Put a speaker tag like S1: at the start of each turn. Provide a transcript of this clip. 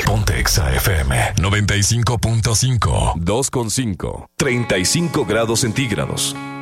S1: Ponte Exa FM 95.5.
S2: 2,5. 35 grados centígrados.